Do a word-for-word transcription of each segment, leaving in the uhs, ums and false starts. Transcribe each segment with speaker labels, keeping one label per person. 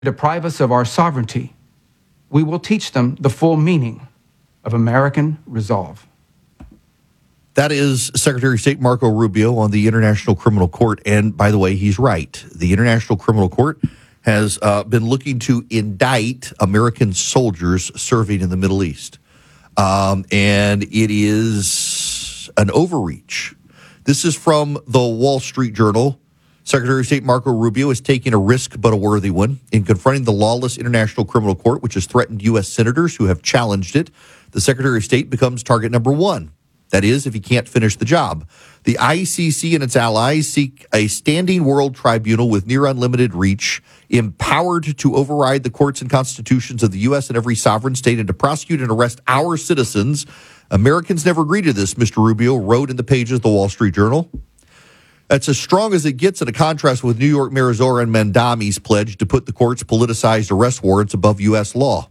Speaker 1: deprive us of our sovereignty, we will teach them the full meaning of American resolve.
Speaker 2: That is Secretary of State Marco Rubio on the International Criminal Court. And by the way, he's right. The International Criminal Court has uh, been looking to indict American soldiers serving in the Middle East. Um, and it is an overreach. This is from the Wall Street Journal. Secretary of State Marco Rubio is taking a risk, but a worthy one, in confronting the lawless International Criminal Court, which has threatened U S senators who have challenged it. The Secretary of State becomes target number one. That is, if he can't finish the job. The I C C and its allies seek a standing world tribunal with near unlimited reach, empowered to override the courts and constitutions of the U S and every sovereign state and to prosecute and arrest our citizens. Americans never agreed to this, Mister Rubio wrote in the pages of the Wall Street Journal. That's as strong as it gets in a contrast with New York Mayor Zoran Mandami's pledge to put the court's politicized arrest warrants above U S law.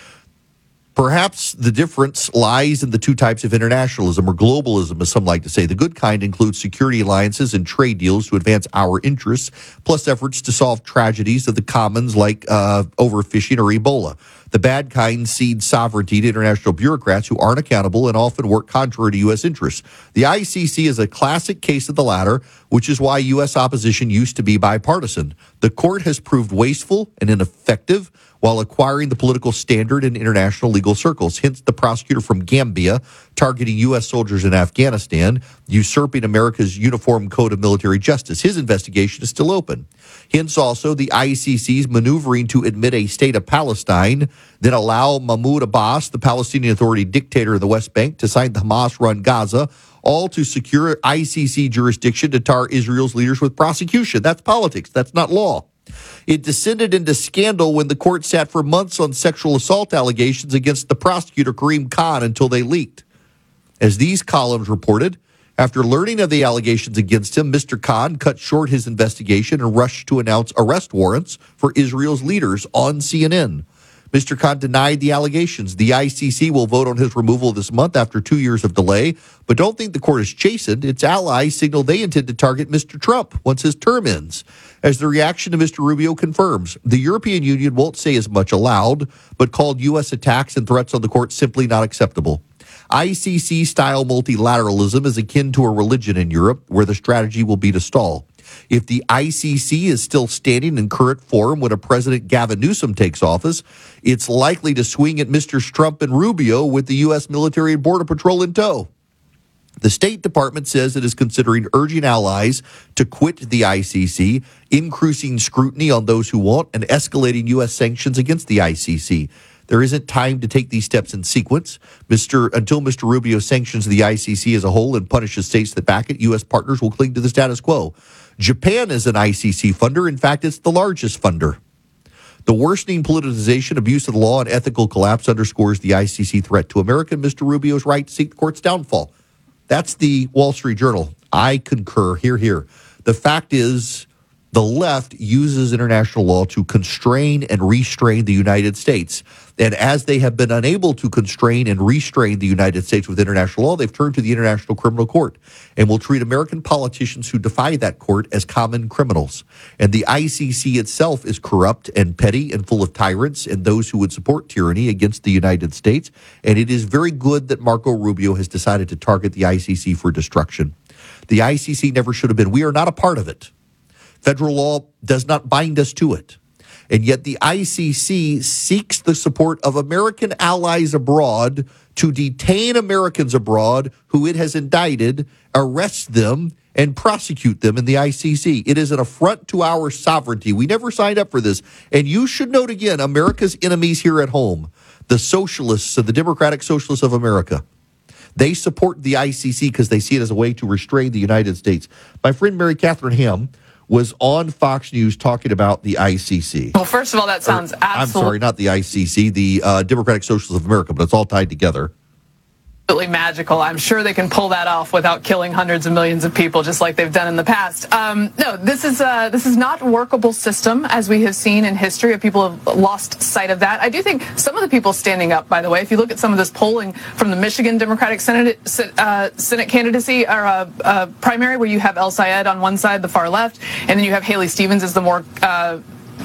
Speaker 2: Perhaps the difference lies in the two types of internationalism, or globalism, as some like to say. The good kind includes security alliances and trade deals to advance our interests, plus efforts to solve tragedies of the commons like uh, overfishing or Ebola. The bad kind cede sovereignty to international bureaucrats who aren't accountable and often work contrary to U S interests. The I C C is a classic case of the latter, which is why U S opposition used to be bipartisan. The court has proved wasteful and ineffective while acquiring the political standard in international legal circles. Hence, the prosecutor from Gambia targeting U S soldiers in Afghanistan, usurping America's Uniform Code of Military Justice. His investigation is still open. Hence, also, the I C C's maneuvering to admit a state of Palestine, then allow Mahmoud Abbas, the Palestinian Authority dictator of the West Bank, to sign the Hamas-run Gaza, all to secure I C C jurisdiction to tar Israel's leaders with prosecution. That's politics. That's not law. It descended into scandal when the court sat for months on sexual assault allegations against the prosecutor Karim Khan until they leaked. As these columns reported, after learning of the allegations against him, Mister Khan cut short his investigation and rushed to announce arrest warrants for Israel's leaders on C N N. Mister Khan denied the allegations. The I C C will vote on his removal this month after two years of delay, but don't think the court is chastened. Its allies signal they intend to target Mister Trump once his term ends. As the reaction to Mister Rubio confirms, the European Union won't say as much aloud, but called U S attacks and threats on the court simply not acceptable. I C C-style multilateralism is akin to a religion in Europe, where the strategy will be to stall. If the I C C is still standing in current form when a President Gavin Newsom takes office, it's likely to swing at Misters Trump and Rubio with the U S military and border patrol in tow. The State Department says it is considering urging allies to quit the I C C, increasing scrutiny on those who won't, and escalating U S sanctions against the I C C. There isn't time to take these steps in sequence. Mister Until Mister Rubio sanctions the I C C as a whole and punishes states that back it, U S partners will cling to the status quo. Japan is an I C C funder. In fact, it's the largest funder. The worsening politicization, abuse of the law, and ethical collapse underscores the I C C threat to America and Mister Rubio's right to seek the court's downfall. That's the Wall Street Journal. I concur. Here, here. The fact is, the left uses international law to constrain and restrain the United States. And as they have been unable to constrain and restrain the United States with international law, they've turned to the International Criminal Court and will treat American politicians who defy that court as common criminals. And the I C C itself is corrupt and petty and full of tyrants and those who would support tyranny against the United States. And it is very good that Marco Rubio has decided to target the I C C for destruction. The I C C never should have been. We are not a part of it. Federal law does not bind us to it. And yet the I C C seeks the support of American allies abroad to detain Americans abroad who it has indicted, arrest them, and prosecute them in the I C C. It is an affront to our sovereignty. We never signed up for this. And you should note again, America's enemies here at home, the socialists and the Democratic Socialists of America, they support the I C C because they see it as a way to restrain the United States. My friend Mary Catherine Ham was on Fox News talking about the I C C.
Speaker 3: Well, first of all, that sounds absolutely...
Speaker 2: I'm sorry, not the I C C, the uh, Democratic Socialists of America, but it's all tied together.
Speaker 3: Absolutely magical. I'm sure they can pull that off without killing hundreds of millions of people, just like they've done in the past. Um, no, this is uh, this is not a workable system, as we have seen in history. People have lost sight of that. I do think some of the people standing up, by the way, if you look at some of this polling from the Michigan Democratic Senate uh, Senate candidacy or uh, uh, primary, where you have El Sayed on one side, the far left, and then you have Haley Stevens as the more uh,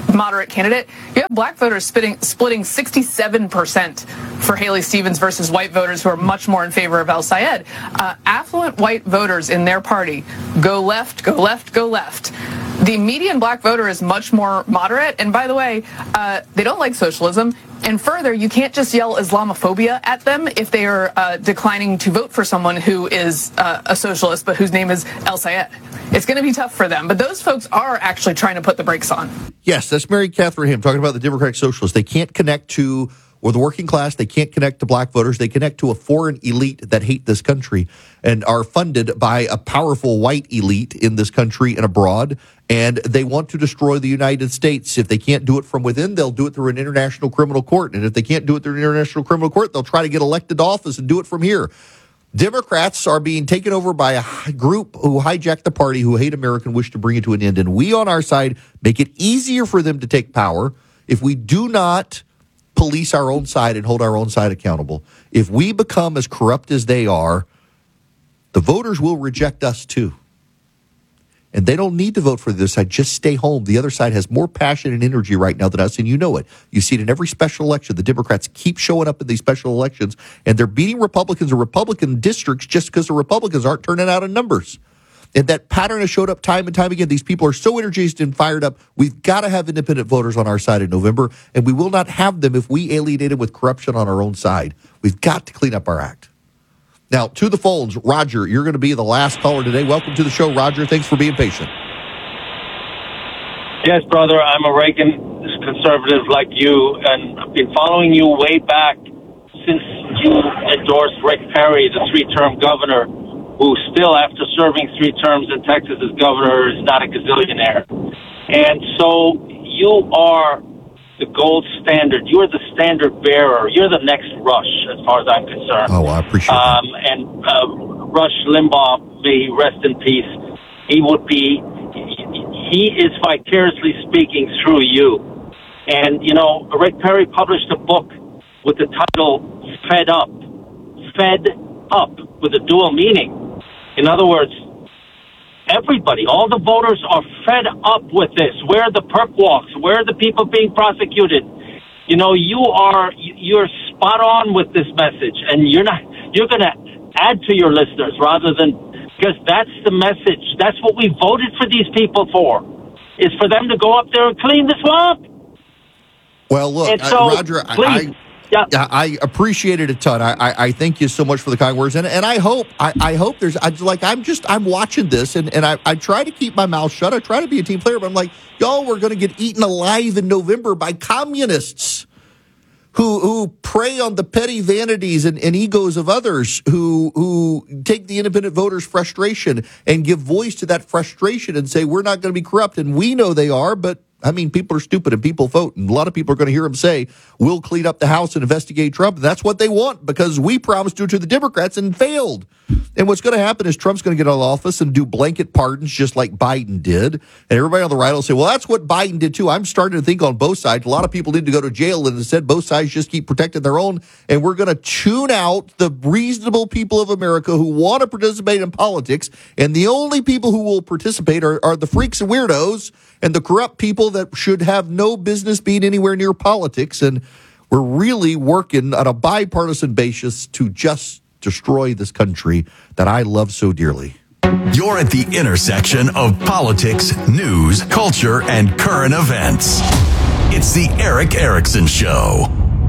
Speaker 3: moderate candidate. You have black voters splitting, splitting sixty-seven percent for Haley Stevens versus white voters who are much more in favor of El Sayed. Uh, affluent white voters in their party go left, go left, go left. The median black voter is much more moderate. And by the way, uh, they don't like socialism. And further, you can't just yell Islamophobia at them if they are uh, declining to vote for someone who is uh, a socialist, but whose name is El Sayed. It's going to be tough for them. But those folks are actually trying to put the brakes on.
Speaker 2: Yes, that's Mary Catherine Ham talking about the Democratic Socialists. They can't connect to or the working class. They can't connect to black voters. They connect to a foreign elite that hate this country and are funded by a powerful white elite in this country and abroad. And they want to destroy the United States. If they can't do it from within, they'll do it through an international criminal court. And if they can't do it through an international criminal court, they'll try to get elected to office and do it from here. Democrats are being taken over by a group who hijacked the party, who hate America and wish to bring it to an end. And we on our side make it easier for them to take power if we do not police our own side and hold our own side accountable. If we become as corrupt as they are, the voters will reject us too. And they don't need to vote for this side. Just stay home. The other side has more passion and energy right now than us, and you know it. You see it in every special election. The Democrats keep showing up in these special elections, and they're beating Republicans in Republican districts just because the Republicans aren't turning out in numbers. And that pattern has showed up time and time again. These people are so energized and fired up. We've got to have independent voters on our side in November, and we will not have them if we alienate them with corruption on our own side. We've got to clean up our act. Now, to the phones, Roger, you're going to be the last caller today. Welcome to the show, Roger. Thanks for being patient.
Speaker 4: Yes, brother, I'm a Reagan conservative like you, and I've been following you way back since you endorsed Rick Perry, the three-term governor, who still, after serving three terms in Texas as governor, is not a gazillionaire. And so you are the gold standard. You're the standard bearer. You're the next Rush, as far as I'm concerned.
Speaker 2: Oh, I appreciate
Speaker 4: um,
Speaker 2: that.
Speaker 4: And uh, Rush Limbaugh, may he rest in peace, he would be, he is vicariously speaking through you. And, you know, Rick Perry published a book with the title Fed Up. Fed Up, with a dual meaning. In other words, everybody, all the voters are fed up with this. Where are the perp walks? Where are the people being prosecuted? You know, you are, you're spot on with this message, and you're not, you're going to add to your listeners rather than, because that's the message. That's what we voted for these people for, is for them to go up there and clean the swamp.
Speaker 2: Well, look,
Speaker 4: so,
Speaker 2: uh, Roger,
Speaker 4: please,
Speaker 2: I,
Speaker 4: yeah.
Speaker 2: I appreciate it a ton. I, I, I thank you so much for the kind words, and and I hope I, I hope there's I, like I'm just I'm watching this, and, and I, I try to keep my mouth shut. I try to be a team player, but I'm like, y'all, we're going to get eaten alive in November by communists who who prey on the petty vanities and, and egos of others, who who take the independent voters' frustration and give voice to that frustration and say we're not going to be corrupt, and we know they are, but. I mean, people are stupid and people vote. And a lot of people are going to hear him say, we'll clean up the House and investigate Trump. And that's what they want because we promised to to the Democrats and failed. And what's going to happen is Trump's going to get out of office and do blanket pardons just like Biden did. And everybody on the right will say, well, that's what Biden did too. I'm starting to think on both sides. A lot of people need to go to jail. And instead, both sides just keep protecting their own. And we're going to tune out the reasonable people of America who want to participate in politics. And the only people who will participate are, are the freaks and weirdos and the corrupt people that should have no business being anywhere near politics. And we're really working on a bipartisan basis to just destroy this country that I love so dearly.
Speaker 5: You're at the intersection of politics, news, culture, and current events. It's the Erick Erickson Show.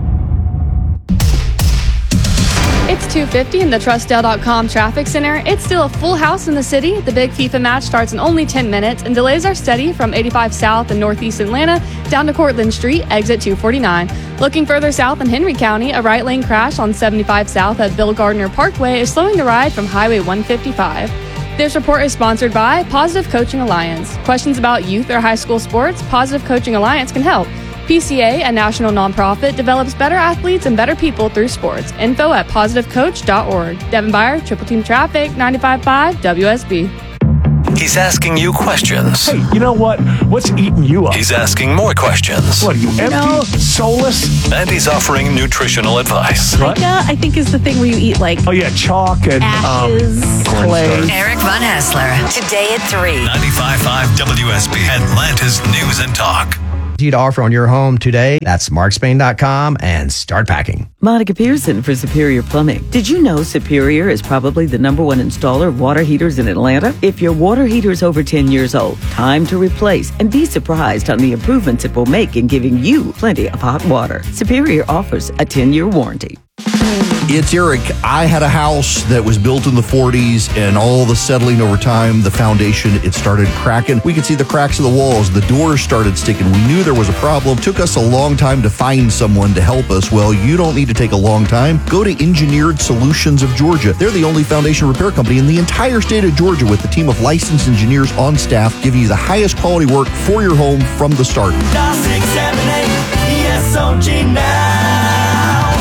Speaker 6: It's two fifty in the Trustdale dot com traffic center. It's still a full house in the city. The big FIFA match starts in only ten minutes, and delays are steady from eighty-five South and Northeast Atlanta down to Cortlandt Street, exit two forty-nine. Looking further south in Henry County, a right lane crash on seventy-five South at Bill Gardner Parkway is slowing the ride from Highway one fifty-five. This report is sponsored by Positive Coaching Alliance. Questions about youth or high school sports? Positive Coaching Alliance can help. P C A, a national nonprofit, develops better athletes and better people through sports. Info at positive coach dot org. Devin Byer, Triple Team Traffic, ninety-five point five W S B.
Speaker 5: He's asking you questions.
Speaker 7: Hey, you know what? What's eating you up?
Speaker 5: He's asking more questions.
Speaker 7: What are you, empty? No. Soulless?
Speaker 5: And he's offering nutritional advice.
Speaker 8: Pica, I think, is the thing where you eat like...
Speaker 7: Oh, yeah, chalk and...
Speaker 8: ashes,
Speaker 7: um,
Speaker 8: clay.
Speaker 9: Eric Von Hassler, today at three.
Speaker 5: ninety-five point five W S B, Atlanta's News and Talk.
Speaker 9: to offer on your home today. That's mark spain dot com and start packing.
Speaker 10: Monica Pearson for Superior Plumbing. Did you know Superior is probably the number one installer of water heaters in Atlanta? If your water heater is over ten years old, time to replace and be surprised on the improvements it will make in giving you plenty of hot water. Superior offers a ten-year warranty.
Speaker 2: It's Eric. I had a house that was built in the forties, and all the settling over time, the foundation, it started cracking. We could see the cracks of the walls. The doors started sticking. We knew there was a problem. Took us a long time to find someone to help us. Well, you don't need to take a long time. Go to Engineered Solutions of Georgia. They're the only foundation repair company in the entire state of Georgia with a team of licensed engineers on staff giving you the highest quality work for your home from the start.
Speaker 11: six seven eight E S O G now.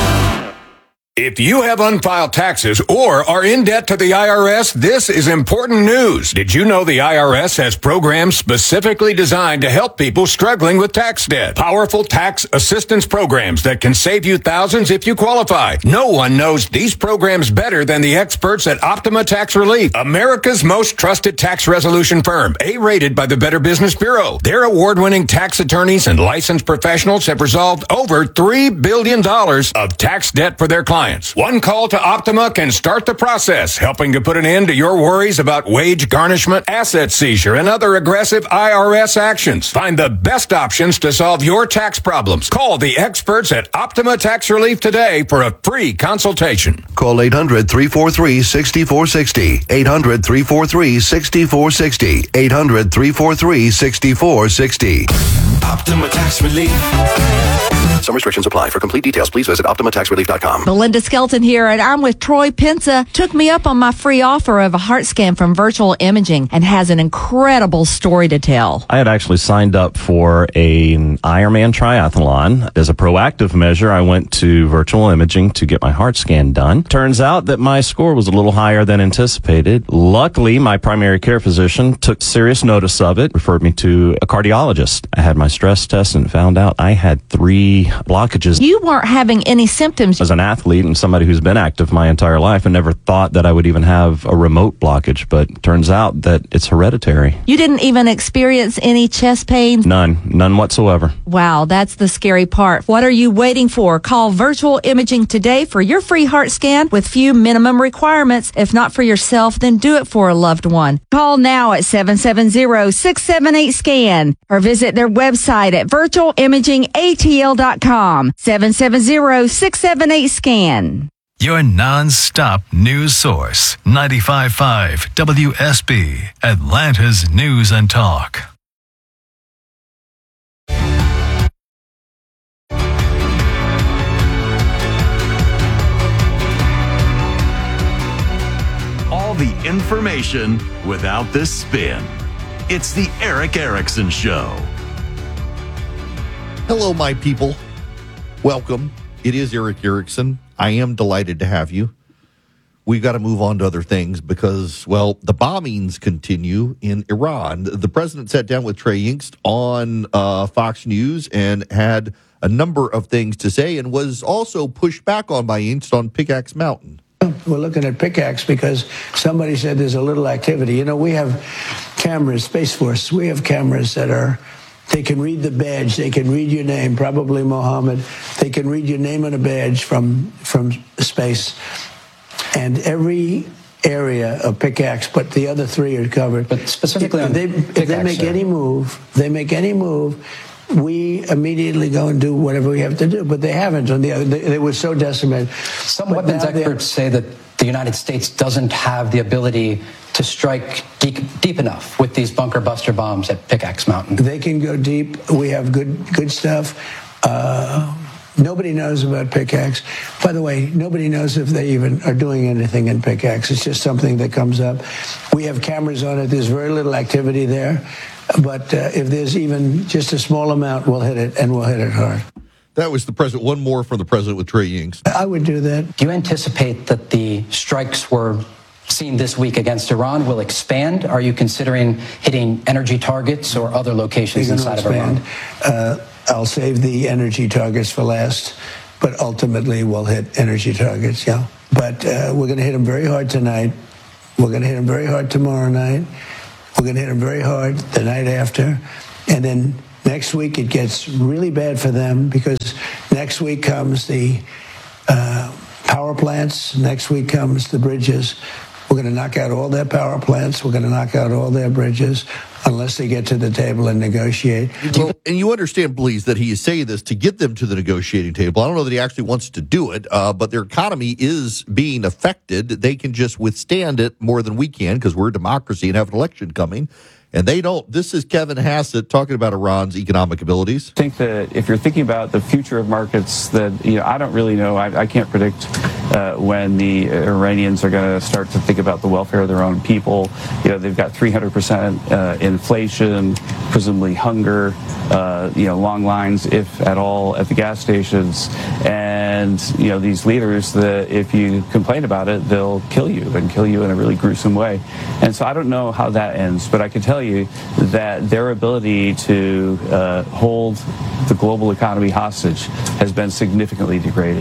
Speaker 12: If you have unfiled taxes or are in debt to the I R S, this is important news. Did you know the I R S has programs specifically designed to help people struggling with tax debt? Powerful tax assistance programs that can save you thousands if you qualify. No one knows these programs better than the experts at Optima Tax Relief, America's most trusted tax resolution firm, A-rated by the Better Business Bureau. Their award-winning tax attorneys and licensed professionals have resolved over three billion dollars of tax debt for their clients. One call to Optima can start the process, helping to put an end to your worries about wage garnishment, asset seizure, and other aggressive I R S actions. Find the best options to solve your tax problems. Call the experts at Optima Tax Relief today for a free consultation.
Speaker 13: Call eight hundred, three four three, six four six zero. eight hundred, three four three, six four six zero. eight hundred, three four three, six four six zero.
Speaker 11: Optima Tax Relief.
Speaker 13: Some restrictions apply. For complete details, please visit optima tax relief dot com.
Speaker 14: Belinda Skelton here, and I'm with Troy Pensa. Took me up on my free offer of a heart scan from Virtual Imaging and has an incredible story to tell.
Speaker 15: I had actually signed up for a, an Ironman triathlon. As a proactive measure, I went to Virtual Imaging to get my heart scan done. Turns out that my score was a little higher than anticipated. Luckily, my primary care physician took serious notice of it, referred me to a cardiologist. I had my stress test and found out I had three blockages.
Speaker 14: You weren't having any symptoms.
Speaker 15: As an athlete and somebody who's been active my entire life, I never thought that I would even have a remote blockage, but it turns out that it's hereditary.
Speaker 14: You didn't even experience any chest pains?
Speaker 15: None. None whatsoever.
Speaker 14: Wow, that's the scary part. What are you waiting for? Call Virtual Imaging today for your free heart scan with few minimum requirements. If not for yourself, then do it for a loved one. Call now at seven seven zero, six seven eight, SCAN or visit their website at virtual imaging A T L dot com. seven seven zero, six seven eight, SCAN.
Speaker 5: Your non-stop news source, ninety-five point five W S B, Atlanta's News and Talk. All the information without the spin. It's the Eric Erickson Show.
Speaker 2: Hello, my people. Welcome. It is Eric Erickson. I am delighted to have you. We've got to move on to other things because, well, the bombings continue in Iran. The president sat down with Trey Yingst on uh, Fox News and had a number of things to say and was also pushed back on by Yingst on Pickaxe Mountain.
Speaker 16: We're looking at Pickaxe because somebody said there's a little activity. You know, we have cameras, Space Force, we have cameras that are, they can read the badge, they can read your name, probably Mohammed. They can read your name on a badge from, from space. And every area of Pickaxe, but the other three are covered. But specifically if, on they, if they make any move, they make any move, we immediately go and do whatever we have to do. But they haven't. On the other, they, they were so decimated.
Speaker 17: Some but weapons experts say that the United States doesn't have the ability to strike deep, deep enough with these bunker buster bombs at Pickaxe Mountain.
Speaker 16: They can go deep. We have good good stuff. Uh, nobody knows about Pickaxe. By the way, nobody knows if they even are doing anything in Pickaxe. It's just something that comes up. We have cameras on it. There's very little activity there. But uh, if there's even just a small amount, we'll hit it, and we'll hit it hard.
Speaker 2: That was the president. One more from the president with Trey Yingst.
Speaker 16: I would do that.
Speaker 17: Do you anticipate that the strikes were seen this week against Iran will expand? Are you considering hitting energy targets or other locations inside
Speaker 16: expand.
Speaker 17: of Iran?
Speaker 16: Uh, I'll save the energy targets for last, but ultimately we'll hit energy targets, yeah. But uh, we're going to hit them very hard tonight. We're going to hit them very hard tomorrow night. We're going to hit them very hard the night after. And then Next week, it gets really bad for them because next week comes the uh, power plants. Next week comes the bridges. We're going to knock out all their power plants. We're going to knock out all their bridges unless they get to the table and negotiate.
Speaker 2: Well, and you understand, please, that he is saying this to get them to the negotiating table. I don't know that he actually wants to do it, uh, but their economy is being affected. They can just withstand it more than we can because we're a democracy and have an election coming. And they don't. This is Kevin Hassett talking about Iran's economic abilities.
Speaker 18: I think that if you're thinking about the future of markets, that, you know, I don't really know. I, I can't predict uh, when the Iranians are going to start to think about the welfare of their own people. You know, they've got three hundred percent uh, inflation, presumably hunger, uh, you know, long lines, if at all, at the gas stations. And, you know, these leaders, that if you complain about it, they'll kill you and kill you in a really gruesome way. And so I don't know how that ends, but I can tell you that their ability to uh, hold the global economy hostage has been significantly degraded.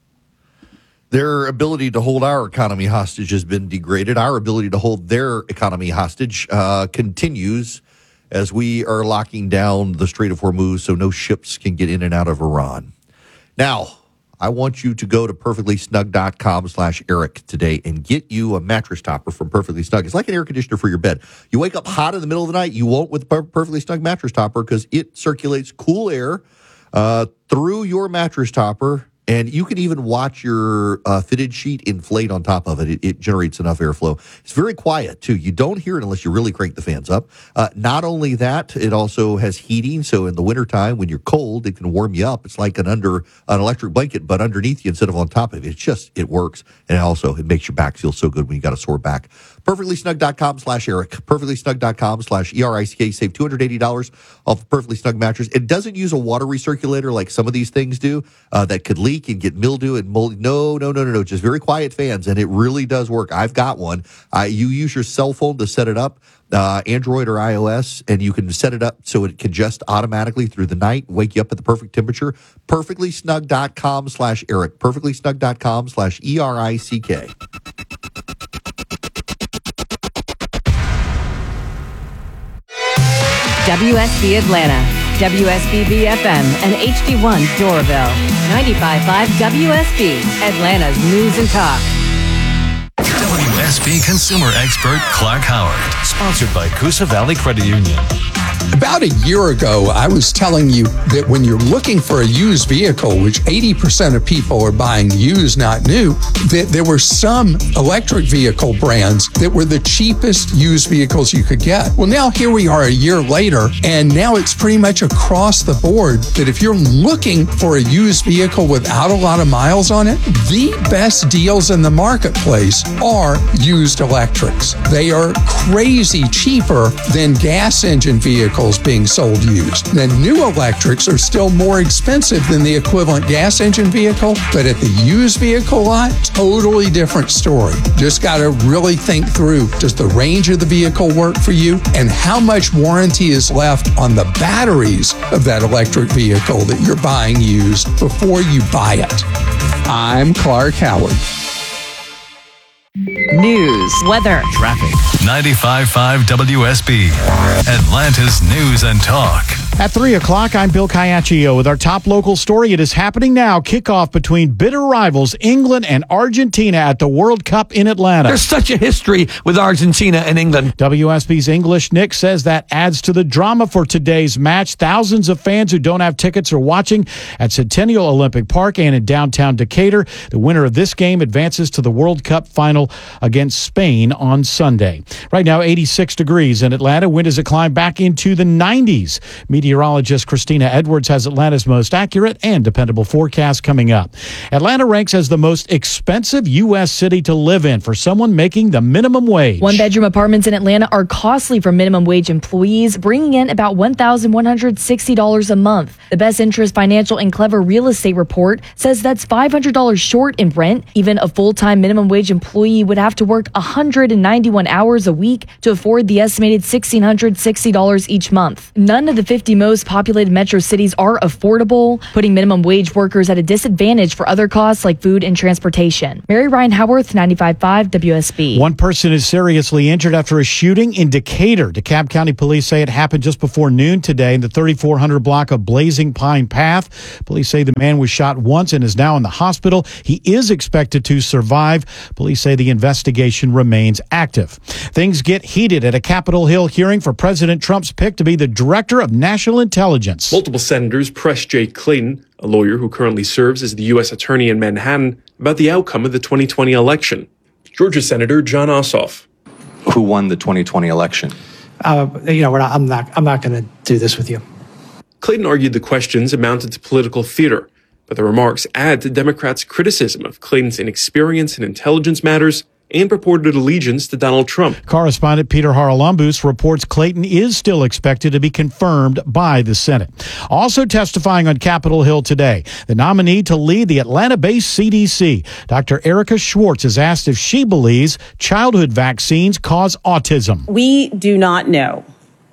Speaker 2: Their ability to hold our economy hostage has been degraded. Our ability to hold their economy hostage uh, continues as we are locking down the Strait of Hormuz so no ships can get in and out of Iran. Now, I want you to go to perfectly snug dot com slash Eric today and get you a mattress topper from Perfectly Snug. It's like an air conditioner for your bed. You wake up hot in the middle of the night, you won't with the Perfectly Snug mattress topper because it circulates cool air uh, through your mattress topper. And you can even watch your uh, fitted sheet inflate on top of it. it. It generates enough airflow. It's very quiet, too. You don't hear it unless you really crank the fans up. Uh, not only that, it also has heating. So in the wintertime, when you're cold, it can warm you up. It's like an under an electric blanket, but underneath you instead of on top of it. It's just, it works. And also, it makes your back feel so good when you got a sore back. perfectly snug dot com slash Eric. perfectly snug dot com slash E R I C K. Save two hundred eighty dollars off the Perfectly Snug mattress. It doesn't use a water recirculator like some of these things do uh, that could leak and get mildew and mold. No, no, no, no, no. Just very quiet fans, and it really does work. I've got one. Uh, you use your cell phone to set it up, uh, Android or iOS, and you can set it up so it can adjust automatically through the night, wake you up at the perfect temperature. perfectly snug dot com slash Eric. perfectly snug dot com slash E R I C K.
Speaker 19: W S B Atlanta, W S B B F M, and H D one Doraville. ninety-five point five W S B, Atlanta's News and Talk.
Speaker 5: W S B consumer expert Clark Howard, sponsored by Coosa Valley Credit Union.
Speaker 20: About a year ago, I was telling you that when you're looking for a used vehicle, which eighty percent of people are buying used, not new, that there were some electric vehicle brands that were the cheapest used vehicles you could get. Well, now here we are a year later, and now it's pretty much across the board that if you're looking for a used vehicle without a lot of miles on it, the best deals in the marketplace are used electrics. They are crazy cheaper than gas engine vehicles being sold used. Then new electrics are still more expensive than the equivalent gas engine vehicle, but at the used vehicle lot, totally different story. Just got to really think through, does the range of the vehicle work for you, and how much warranty is left on the batteries of that electric vehicle that you're buying used before you buy it. I'm Clark Howard.
Speaker 19: News, weather,
Speaker 5: Traffic. ninety-five point five W S B, Atlanta's News and Talk.
Speaker 7: At three o'clock, I'm Bill Caiaccio with our top local story. It is happening now. Kickoff between bitter rivals England and Argentina at the World Cup in Atlanta.
Speaker 21: There's such a history with Argentina and England.
Speaker 7: W S B's English Nick says that adds to the drama for today's match. Thousands of fans who don't have tickets are watching at Centennial Olympic Park and in downtown Decatur. The winner of this game advances to the World Cup final against Spain on Sunday. Right now, eighty-six degrees in Atlanta. Wind as it climbed back into the nineties. Meteorologist Christina Edwards has Atlanta's most accurate and dependable forecast coming up. Atlanta ranks as the most expensive U S city to live in for someone making the minimum wage.
Speaker 22: One-bedroom apartments in Atlanta are costly for minimum wage employees, bringing in about one thousand one hundred sixty dollars a month. The Best Interest Financial and Clever Real Estate report says that's five hundred dollars short in rent. Even a full-time minimum wage employee would have to work one hundred ninety-one hours a week to afford the estimated one thousand six hundred sixty dollars each month. None of the fifty fifty most populated metro cities are affordable, putting minimum wage workers at a disadvantage for other costs like food and transportation. Mary Ryan Howarth, ninety-five point five W S B.
Speaker 7: One person is seriously injured after a shooting in Decatur. DeKalb County police say it happened just before noon today in the thirty-four hundred block of Blazing Pine Path. Police say the man was shot once and is now in the hospital. He is expected to survive. Police say the investigation remains active. Things get heated at a Capitol Hill hearing for President Trump's pick to be the director of national intelligence.
Speaker 1: Multiple senators pressed Jay Clayton, a lawyer who currently serves as the U S attorney in Manhattan, about the outcome of the twenty twenty election. Georgia Senator Jon Ossoff.
Speaker 3: Who won the twenty twenty election?
Speaker 23: Uh, you know, we're not, I'm not. I'm not going to do this with you.
Speaker 1: Clayton argued the questions amounted to political theater, but the remarks add to Democrats' criticism of Clayton's inexperience in intelligence matters and purported allegiance to Donald Trump.
Speaker 7: Correspondent Peter Haralambous reports Clayton is still expected to be confirmed by the Senate. Also testifying on Capitol Hill today, the nominee to lead the Atlanta-based C D C, Doctor Erica Schwartz, is asked if she believes childhood vaccines cause autism.
Speaker 24: We do not know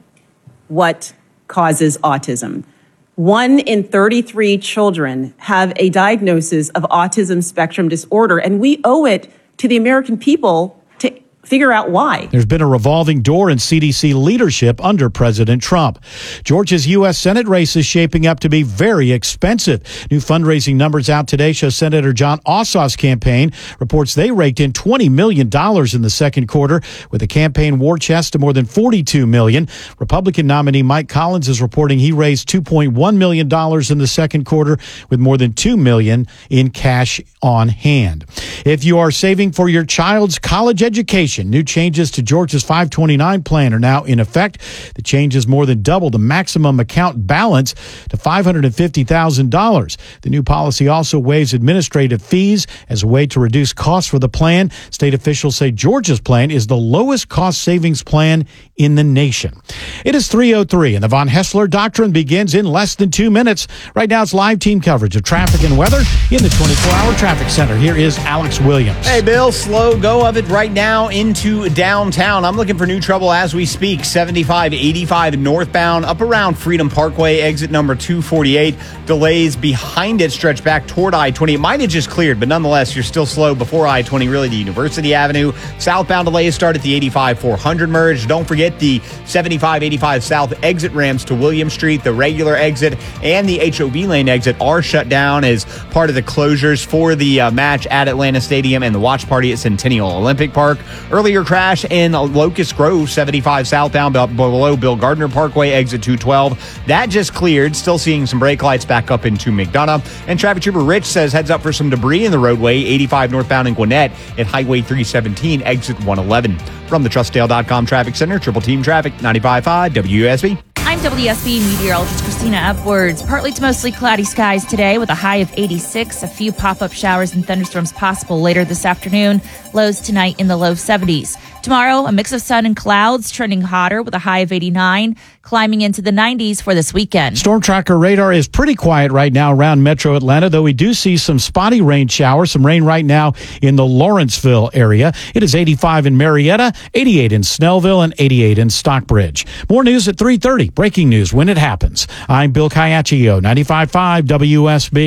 Speaker 24: what causes autism. One in thirty-three children have a diagnosis of autism spectrum disorder, and we owe it to the American people to figure out why.
Speaker 7: There's been a revolving door in C D C leadership under President Trump. Georgia's U S Senate race is shaping up to be very expensive. New fundraising numbers out today show Senator Jon Ossoff's campaign reports they raked in twenty million dollars in the second quarter, with a campaign war chest of more than forty-two million dollars. Republican nominee Mike Collins is reporting he raised two point one million dollars in the second quarter, with more than two million dollars in cash on hand. If you are saving for your child's college education, new changes to Georgia's five twenty-nine plan are now in effect. The changes more than double the maximum account balance to five hundred fifty thousand dollars. The new policy also waives administrative fees as a way to reduce costs for the plan. State officials say Georgia's plan is the lowest cost savings plan in the nation. It is three oh three, and the Von Hessler Doctrine begins in less than two minutes. Right now, it's live team coverage of traffic and weather in the twenty-four hour traffic center. Here is Alex Williams.
Speaker 25: Hey, Bill, slow go of it right now into downtown. I'm looking for new trouble as we speak. seventy-five eighty-five northbound up around Freedom Parkway, exit number two forty-eight. Delays behind it stretch back toward I twenty. It might have just cleared, but nonetheless, you're still slow before I twenty, really to University Avenue. Southbound delays start at the eighty-five four hundred merge. Don't forget the seventy-five eighty-five south exit ramps to William Street. The regular exit and the H O V lane exit are shut down as part of the closures for the uh, match at Atlanta Stadium and the watch party at Centennial Olympic Park. Earlier crash in Locust Grove, seventy-five southbound below Bill Gardner Parkway, exit two twelve. That just cleared. Still seeing some brake lights back up into McDonough. And traffic trooper Rich says heads up for some debris in the roadway, eighty-five northbound in Gwinnett at Highway three seventeen, exit one eleven. From the Trust Dale dot com Traffic Center, Triple Team Traffic, ninety-five point five W S B.
Speaker 26: I'm W S B meteorologist Christina Upwards. Partly to mostly cloudy skies today with a high of eighty-six. A few pop-up showers and thunderstorms possible later this afternoon. Lows tonight in the low seventies. Tomorrow, a mix of sun and clouds, trending hotter with a high of eighty-nine, climbing into the nineties for this weekend.
Speaker 7: Storm tracker radar is pretty quiet right now around metro Atlanta, though we do see some spotty rain showers, some rain right now in the Lawrenceville area. It is eighty-five in Marietta, eighty-eight in Snellville, and eighty-eight in Stockbridge. More news at three thirty. Breaking news when it happens. I'm Bill Caiaccio, ninety-five point five W S B.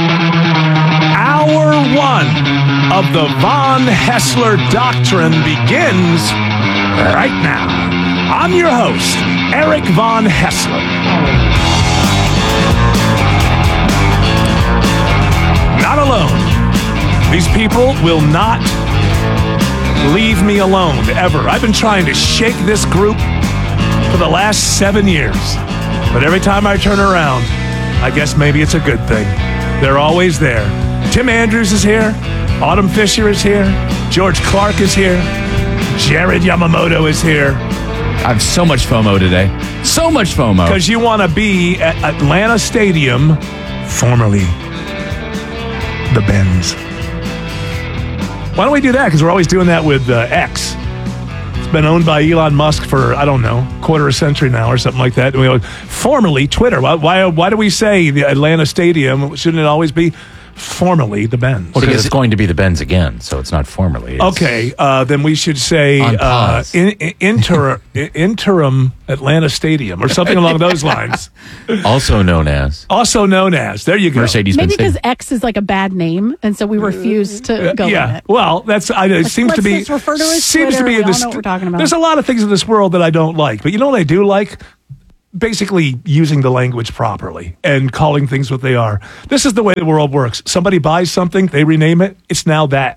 Speaker 27: Hour one of the Von Hessler Doctrine begins right now. I'm your host, Eric Von Hessler. Not alone. These people will not leave me alone, ever. I've been trying to shake this group for the last seven years. But every time I turn around, I guess maybe it's a good thing. They're always there. Tim Andrews is here. Autumn Fisher is here. George Clark is here. Jared Yamamoto is here.
Speaker 28: I have so much FOMO today. So much FOMO.
Speaker 27: Because you want to be at Atlanta Stadium, formerly the Benz. Why don't we do that? Because we're always doing that with uh, X. It's been owned by Elon Musk for, I don't know, quarter a century now or something like that. And we go, formerly Twitter. Why, why, why do we say the Atlanta Stadium? Shouldn't it always be formerly the Benz.
Speaker 28: Well, because it's going to be the Benz again, so it's not formerly. It's
Speaker 27: Okay, uh, then we should say
Speaker 28: On
Speaker 27: uh,
Speaker 28: pause.
Speaker 27: in, in, inter, interim Atlanta Stadium or something along those lines.
Speaker 28: also known as
Speaker 27: Also known as. There you go.
Speaker 28: Mercedes
Speaker 4: Maybe
Speaker 28: Benz.
Speaker 4: because X is like a bad name, and so we refuse to go
Speaker 27: yeah.
Speaker 4: with it.
Speaker 27: Well, that's I, it
Speaker 4: Let's-
Speaker 27: seems to
Speaker 4: let's
Speaker 27: be
Speaker 4: just refer to it as
Speaker 27: seems
Speaker 4: Twitter.
Speaker 27: to be
Speaker 4: We
Speaker 27: in
Speaker 4: all
Speaker 27: this.
Speaker 4: know what we're talking about.
Speaker 27: There's a lot of things in this world that I don't like, but you know what I do like? Basically using the language properly and calling things what they are. This is the way the world works. Somebody buys something, they rename it. It's now that.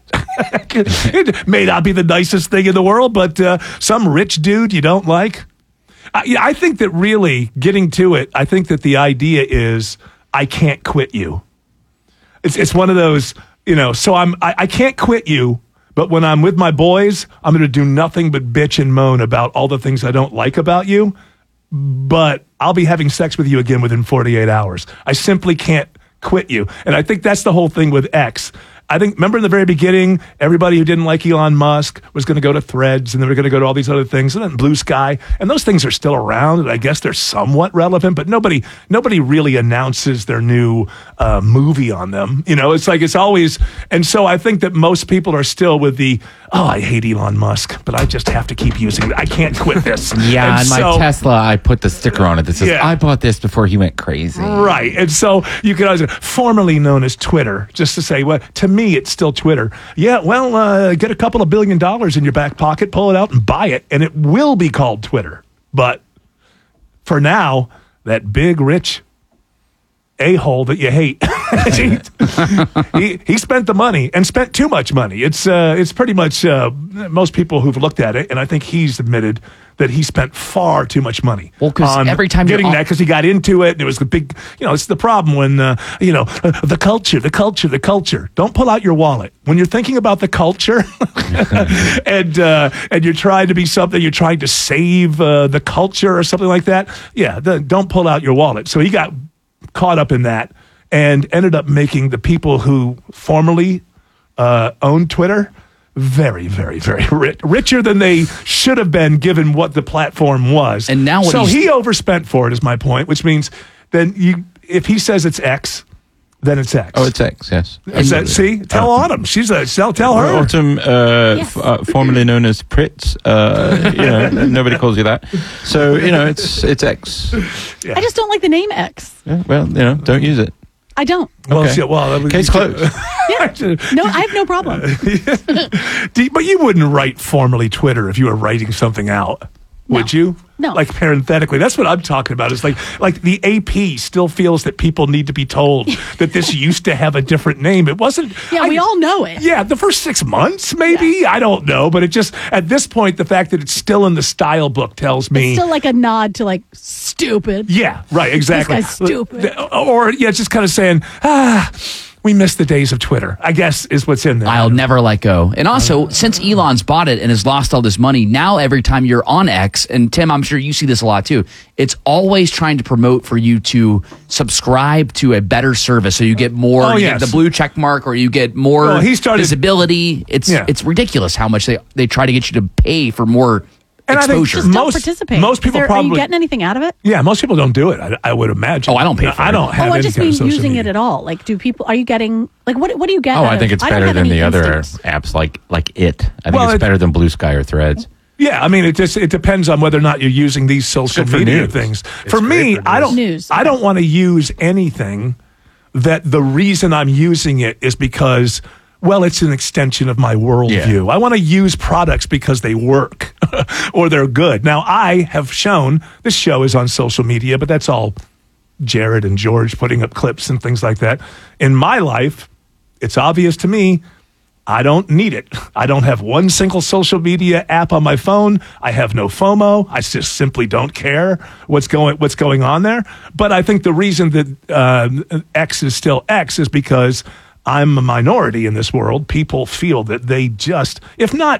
Speaker 27: It may not be the nicest thing in the world, but uh, some rich dude you don't like. I, yeah, I think that really getting to it, I think that the idea is I can't quit you. It's it's one of those, you know, so I'm I, I can't quit you, but when I'm with my boys, I'm going to do nothing but bitch and moan about all the things I don't like about you, but I'll be having sex with you again within forty-eight hours. I simply can't quit you. And I think that's the whole thing with X. I think, remember in the very beginning, everybody who didn't like Elon Musk was going to go to Threads and they were going to go to all these other things, and then Blue Sky, and those things are still around, and I guess they're somewhat relevant, but nobody nobody really announces their new uh, movie on them. You know, it's like it's always, and so I think that most people are still with the, oh, I hate Elon Musk, but I just have to keep using it. I can't quit this.
Speaker 28: Yeah,
Speaker 27: and
Speaker 28: and my
Speaker 27: so-
Speaker 28: Tesla, I put the sticker on it that says,
Speaker 27: Yeah.
Speaker 28: I bought this before he went crazy.
Speaker 27: Right. And so you can always, formerly known as Twitter, just to say, well, to me, it's still Twitter. Yeah, well, uh, get a couple of billion dollars in your back pocket, pull it out and buy it, and it will be called Twitter. But for now, that big, rich a-hole that you hate, he, he, he spent the money and spent too much money. It's, uh, it's pretty much uh, most people who've looked at it, and I think he's admitted that he spent far too much money.
Speaker 6: Well, 'cause
Speaker 27: on
Speaker 6: every time you're
Speaker 27: getting
Speaker 6: on-
Speaker 27: that, because he got into it, and it was the big, you know, it's the problem when, uh, you know, uh, the culture, the culture, the culture. Don't pull out your wallet. When you're thinking about the culture and uh, and you're trying to be something, you're trying to save uh, the culture or something like that, yeah, the, don't pull out your wallet. So he got caught up in that and ended up making the people who formerly uh, owned Twitter very, very, very rich, richer than they should have been given what the platform was.
Speaker 6: And now what
Speaker 27: so
Speaker 6: he's-
Speaker 27: he overspent for it, is my point, which means then you, if he says it's X, then it's X.
Speaker 28: Oh, it's X, yes.
Speaker 27: Is that, see, tell Autumn. She's a tell, tell her.
Speaker 28: Autumn, uh, f- uh, formerly known as Pritz. Uh, you know, nobody calls you that. So, you know, it's it's X.
Speaker 4: I just don't like the name X.
Speaker 28: Yeah, well, you know, don't use it.
Speaker 4: I don't.
Speaker 27: Well,
Speaker 28: Okay.
Speaker 27: see, well, that-
Speaker 28: Case closed.
Speaker 4: No, I have no problem.
Speaker 27: Do- but you wouldn't write formally Twitter if you were writing something out, would you?
Speaker 4: No.
Speaker 27: Like parenthetically. That's what I'm talking about. It's like like the A P still feels that people need to be told that this used to have a different name. It wasn't.
Speaker 4: Yeah,
Speaker 27: I-
Speaker 4: we all know it.
Speaker 27: Yeah, the first six months, maybe. I don't know. But it just, at this point, the fact that it's still in the style book tells me.
Speaker 4: It's still like a nod to like stupid.
Speaker 27: Yeah, right, exactly.
Speaker 4: This guy's stupid.
Speaker 27: Or, yeah, just kind of saying, ah, we miss the days of Twitter, I guess is what's in there.
Speaker 6: I'll never let go. And also, since Elon's bought it and has lost all this money, now every time you're on X, and Tim, I'm sure you see this a lot too, it's always trying to promote for you to subscribe to a better service, so you get more,
Speaker 27: Oh,
Speaker 6: you
Speaker 27: yes.
Speaker 6: get the blue check mark, or you get more
Speaker 27: Well, he started-
Speaker 6: visibility. It's
Speaker 27: Yeah.
Speaker 6: it's ridiculous how much they they try to get you to pay for more
Speaker 27: And I think
Speaker 6: exposure.
Speaker 4: Just don't
Speaker 27: Most-
Speaker 4: participate.
Speaker 27: most
Speaker 4: Is
Speaker 27: people
Speaker 4: there- Are
Speaker 27: probably-
Speaker 4: you getting anything out of it?
Speaker 27: Yeah, most people don't do it. I, I would imagine.
Speaker 6: Oh, I don't pay for
Speaker 27: I
Speaker 6: it.
Speaker 27: don't have
Speaker 4: Oh, I
Speaker 27: any
Speaker 4: just
Speaker 27: kind
Speaker 4: mean
Speaker 27: of social
Speaker 4: using
Speaker 27: media.
Speaker 4: it at all. Like, do people? Are you getting like what? What do you get?
Speaker 28: Oh,
Speaker 4: out
Speaker 28: I
Speaker 4: of
Speaker 28: think
Speaker 4: it?
Speaker 28: it's
Speaker 4: don't
Speaker 28: better
Speaker 4: have
Speaker 28: than
Speaker 4: any
Speaker 28: the other
Speaker 4: instincts.
Speaker 28: apps like like it. I think
Speaker 27: Well,
Speaker 28: it's
Speaker 27: it-
Speaker 28: better than Blue Sky or Threads.
Speaker 27: Yeah, I mean, it just it depends on whether or not you're using these social
Speaker 28: good for
Speaker 27: media
Speaker 28: news.
Speaker 27: things.
Speaker 28: It's
Speaker 27: For
Speaker 28: great
Speaker 27: me,
Speaker 28: for
Speaker 27: I don't.
Speaker 4: News,
Speaker 27: I don't want to use anything that the reason I'm using it is because, well, it's an extension of my worldview. I want to use products because they work or they're good. Now, I have shown this show is on social media, but that's all Jared and George putting up clips and things like that. In my life, it's obvious to me. I don't need it. I don't have one single social media app on my phone. I have no FOMO. I just simply don't care what's going what's going on there. But I think the reason that uh, X is still X is because I'm a minority in this world. People feel that they just, if not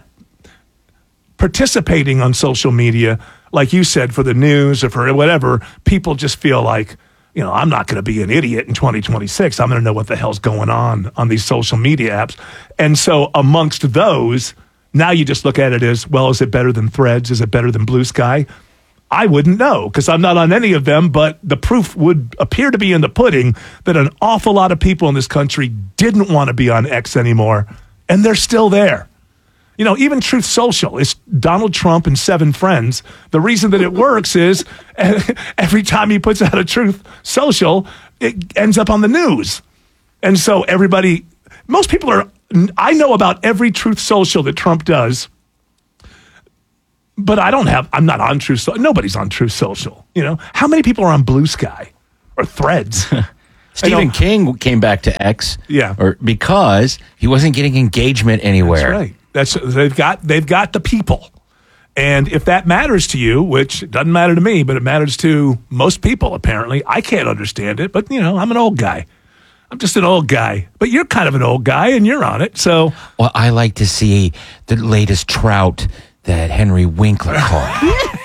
Speaker 27: participating on social media, like you said, for the news or for whatever, people just feel like, you know, I'm not going to be an idiot in twenty twenty-six. I'm going to know what the hell's going on on these social media apps. And so amongst those, now you just look at it as, well, is it better than Threads? Is it better than Blue Sky? I wouldn't know because I'm not on any of them, but the proof would appear to be in the pudding that an awful lot of people in this country didn't want to be on X anymore, and they're still there. You know, even Truth Social is Donald Trump and seven friends. The reason that it works is every time he puts out a Truth Social, it ends up on the news. And so everybody, most people are, I know about every Truth Social that Trump does. But I don't have, I'm not on Truth Social. Nobody's on Truth Social. You know, how many people are on Blue Sky or Threads?
Speaker 8: Stephen King came back to X.
Speaker 27: Yeah.
Speaker 8: Or because he wasn't getting engagement anywhere.
Speaker 27: That's right. That's, they've got, they've got the people. And if that matters to you, which doesn't matter to me, but it matters to most people, apparently. I can't understand it, but you know, I'm an old guy. I'm just an old guy, but you're kind of an old guy and you're on it. So,
Speaker 8: well, I like to see the latest trout that Henry Winkler caught.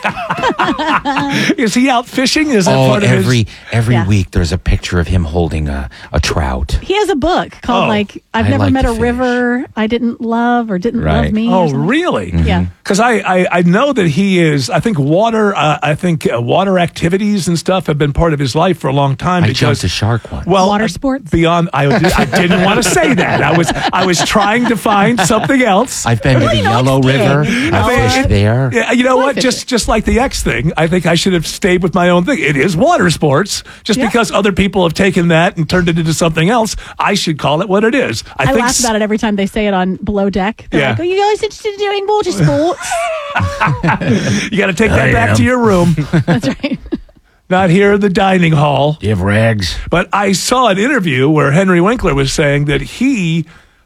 Speaker 27: Is he out fishing? Is that
Speaker 8: oh,
Speaker 27: part of
Speaker 8: every
Speaker 27: his?
Speaker 8: every
Speaker 4: Yeah.
Speaker 8: week there's a picture of him holding a, a trout.
Speaker 4: He has a book called
Speaker 27: Oh.
Speaker 4: like I've
Speaker 8: I
Speaker 4: never
Speaker 8: like
Speaker 4: met
Speaker 8: to
Speaker 4: a
Speaker 8: fish.
Speaker 4: river I didn't love or didn't
Speaker 8: Right.
Speaker 4: love me. or
Speaker 27: Oh,
Speaker 4: something.
Speaker 27: really?
Speaker 4: Yeah.
Speaker 27: Because I, I, I know that he is, I think water, uh, I think uh, water activities and stuff have been part of his life for a long time.
Speaker 8: I
Speaker 27: because,
Speaker 8: jumped a shark once.
Speaker 27: Well,
Speaker 4: Water
Speaker 27: uh,
Speaker 4: sports?
Speaker 27: Beyond, I, I didn't want to say that. I was, I was trying to find something else.
Speaker 8: I've been to the Yellow River. I
Speaker 27: mean,
Speaker 8: fished
Speaker 27: it-
Speaker 8: there.
Speaker 27: Yeah, you know
Speaker 4: What
Speaker 27: what?
Speaker 4: if
Speaker 27: Just just like the X thing, I think I should have stayed with my own thing. It is water sports. Just
Speaker 4: Yeah.
Speaker 27: because other people have taken that and turned it into something else, I should call it what it is. I,
Speaker 4: I,
Speaker 27: think
Speaker 4: laugh
Speaker 27: s-
Speaker 4: about it every time they say it on Below Deck. They're
Speaker 27: Yeah.
Speaker 4: like, "Are you guys interested in doing water sports?"
Speaker 27: you got to take that
Speaker 8: I
Speaker 27: back
Speaker 8: am.
Speaker 27: to your room.
Speaker 4: That's right.
Speaker 27: Not here in the dining hall.
Speaker 8: Do you have rags?
Speaker 27: But I saw an interview where Henry Winkler was saying that he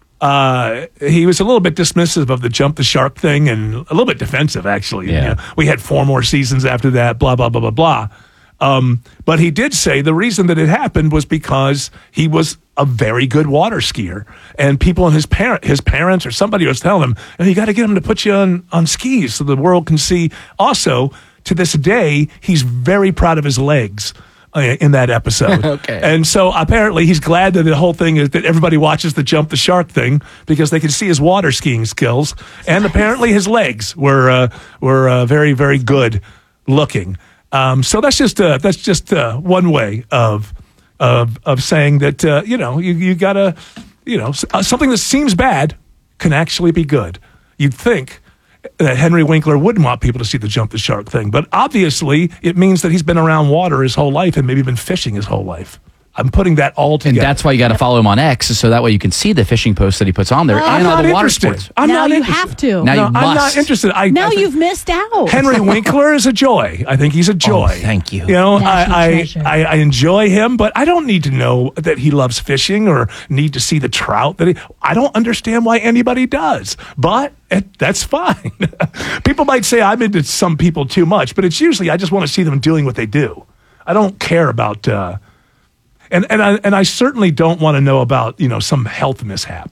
Speaker 27: uh, he was a little bit dismissive of the jump the shark thing and a little bit defensive, actually.
Speaker 8: Yeah.
Speaker 27: You know, we had four more seasons after that, blah, blah, blah, blah, blah. Um, but he did say the reason that it happened was because he was a very good water skier, and people in his parent, his parents or somebody was telling him, "And you got to get him to put you on on skis so the world can see." Also, to this day, he's very proud of his legs uh, in that episode.
Speaker 8: Okay.
Speaker 27: And so apparently he's glad that the whole thing is that everybody watches the jump the shark thing because they can see his water skiing skills, and apparently his legs were uh, were uh, very very good looking. Um, so that's just uh, that's just uh, one way of of of saying that uh, you know you you gotta you know s- uh, something that seems bad can actually be good. You'd think that Henry Winkler wouldn't want people to see the jump the shark thing, but obviously it means that he's been around water his whole life and maybe been fishing his whole life. I'm putting that all
Speaker 6: And
Speaker 27: together.
Speaker 6: that's why you got to follow him on X, so that way you can see the fishing posts that he puts on there
Speaker 27: I'm
Speaker 6: and all
Speaker 27: not
Speaker 6: the water
Speaker 27: interested.
Speaker 6: sports.
Speaker 27: I'm
Speaker 4: now
Speaker 27: not
Speaker 4: you
Speaker 27: interested.
Speaker 4: have to.
Speaker 6: Now
Speaker 27: no,
Speaker 6: you
Speaker 27: I'm
Speaker 6: must.
Speaker 27: not interested. I,
Speaker 4: now
Speaker 27: I think
Speaker 4: you've missed out.
Speaker 27: Henry Winkler is a joy. I think he's a joy.
Speaker 8: Oh, thank you.
Speaker 27: You know,
Speaker 22: National
Speaker 27: I,
Speaker 22: treasure.
Speaker 27: I, I I enjoy him, but I don't need to know that he loves fishing or need to see the trout. That he, I don't understand why anybody does, but it, that's fine. People might say I'm into some people too much, but it's usually I just want to see them doing what they do. I don't care about. Uh, And and I and I certainly don't want to know about, you know, some health mishap.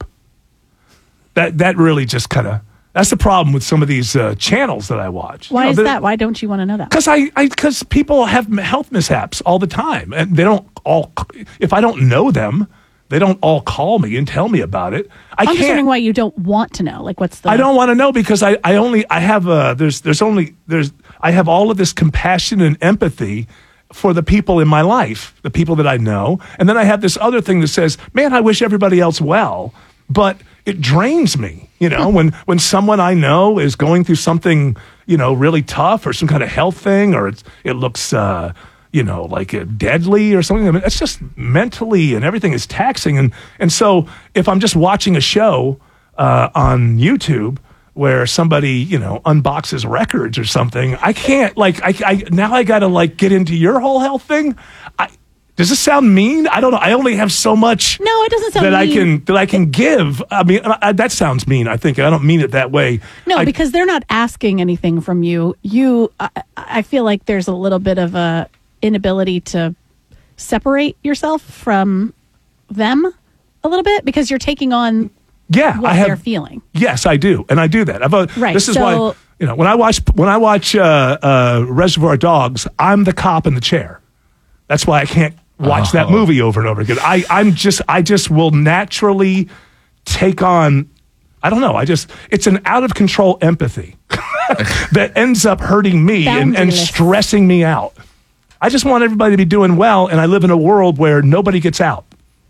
Speaker 27: That that really just kind of that's the problem with some of these uh, channels that I watch.
Speaker 4: Why
Speaker 27: You know,
Speaker 4: is
Speaker 27: they're-
Speaker 4: that? Why don't you want to know that?
Speaker 27: Because I, I, because people have m- health mishaps all the time, and they don't all. If I don't know them, they don't all call me and tell me about it. I
Speaker 4: I'm just
Speaker 27: can't.
Speaker 4: wondering why you don't want to know. Like, what's the?
Speaker 27: I don't want to know because I, I only I have uh there's there's only there's I have all of this compassion and empathy for the people in my life, the people that I know, and then I have this other thing that says, man, I wish everybody else well, but it drains me, you know, when when someone I know is going through something, you know, really tough or some kind of health thing, or it's it looks uh you know, like uh, deadly or something. I mean, it's just mentally and everything is taxing. And, and so if I'm just watching a show uh, on YouTube where somebody, you know, unboxes records or something, I can't like, I, I now I got to like get into your whole health thing. I, does this sound mean? I don't know. I only have so much
Speaker 4: No, it doesn't sound
Speaker 27: that I
Speaker 4: mean.
Speaker 27: can, that I can give. I mean, I, that sounds mean, I think. I don't mean it that way.
Speaker 4: No,
Speaker 27: I,
Speaker 4: because they're not asking anything from you. You, I, I feel like there's a little bit of a inability to separate yourself from them a little bit because you're taking on
Speaker 27: yeah,
Speaker 4: what
Speaker 27: I have,
Speaker 4: they're feeling.
Speaker 27: Yes, I do, and I do that. I've, uh,
Speaker 4: Right,
Speaker 27: This is
Speaker 4: so-
Speaker 27: why you know when I watch when I watch uh, uh, Reservoir Dogs, I'm the cop in the chair. That's why I can't watch that
Speaker 8: Oh.
Speaker 27: movie over and over again. I I'm just I just will naturally take on. I don't know. I just it's an out of control empathy. that ends up hurting me and, and stressing me out. I just want everybody to be doing well, and I live in a world where nobody gets out.